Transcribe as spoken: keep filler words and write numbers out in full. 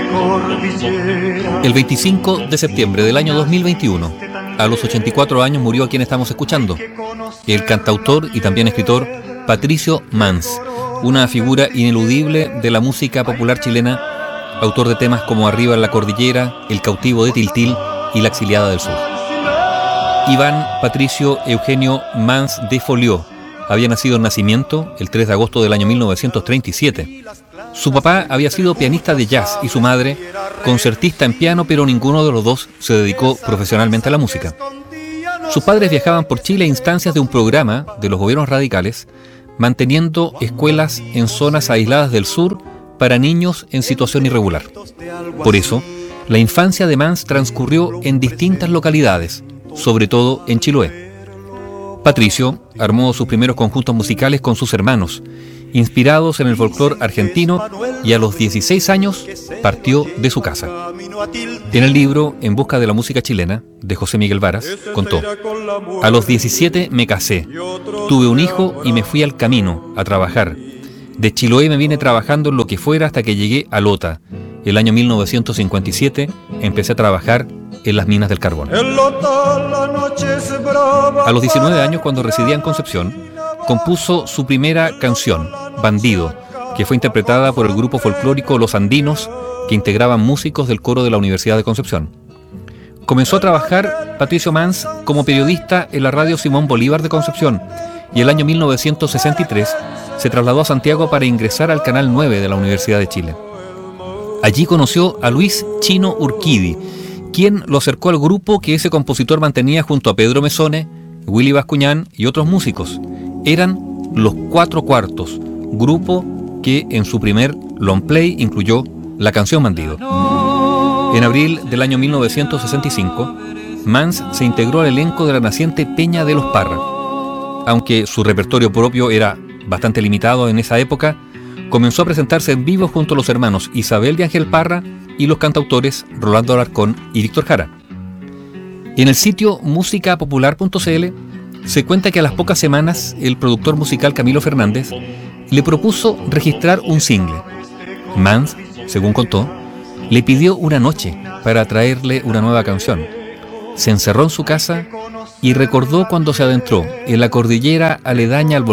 El veinticinco de septiembre del año dos mil veintiuno, a los ochenta y cuatro años, murió a quien estamos escuchando, el cantautor y también escritor Patricio Mans, una figura ineludible de la música popular chilena, autor de temas como Arriba en la Cordillera, El cautivo de Tiltil y La exiliada del sur. Iván Patricio Eugenio Mans de Folió había nacido en Nacimiento el tres de agosto del año mil novecientos treinta y siete. Su papá había sido pianista de jazz y su madre concertista en piano, pero ninguno de los dos se dedicó profesionalmente a la música. Sus padres viajaban por Chile a instancias de un programa de los gobiernos radicales, manteniendo escuelas en zonas aisladas del sur para niños en situación irregular. Por eso, la infancia de Mans transcurrió en distintas localidades, sobre todo en Chiloé. Patricio armó sus primeros conjuntos musicales con sus hermanos, inspirados en el folclore argentino, y a los dieciséis años partió de su casa. En el libro En busca de la música chilena, de José Miguel Varas, contó: a los diecisiete me casé, tuve un hijo y me fui al camino a trabajar. De Chiloé me vine trabajando en lo que fuera hasta que llegué a Lota. El año mil novecientos cincuenta y siete empecé a trabajar en las minas del carbón. A los diecinueve años, cuando residía en Concepción, compuso su primera canción, Bandido, que fue interpretada por el grupo folclórico Los Andinos, que integraban músicos del coro de la Universidad de Concepción. Comenzó a trabajar Patricio Mans como periodista en la radio Simón Bolívar de Concepción, y el año mil novecientos sesenta y tres se trasladó a Santiago para ingresar al Canal nueve de la Universidad de Chile. Allí conoció a Luis Chino Urquidi, quien lo acercó al grupo que ese compositor mantenía junto a Pedro Mesone, Willy Bascuñán y otros músicos. Eran Los Cuatro Cuartos, grupo que en su primer long play incluyó la canción Bandido. En abril del año mil novecientos sesenta y cinco, Mans se integró al elenco de la naciente Peña de los Parra. Aunque su repertorio propio era bastante limitado en esa época, comenzó a presentarse en vivo junto a los hermanos Isabel de Ángel Parra y los cantautores Rolando Alarcón y Víctor Jara. En el sitio música popular punto c l se cuenta que a las pocas semanas el productor musical Camilo Fernández le propuso registrar un single. Mans, según contó, le pidió una noche para traerle una nueva canción. Se encerró en su casa y recordó cuando se adentró en la cordillera aledaña al volcán